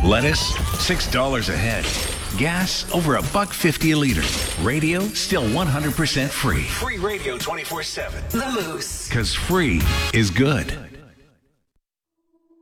Lettuce, $6 a head. Gas, over $1.50 a liter. Radio, still 100% free. Free radio 24/7. The Moose. Because free is good.